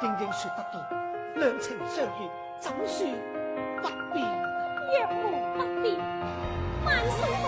應說得對，兩情相悅，怎說不變？ 若無不變，萬歲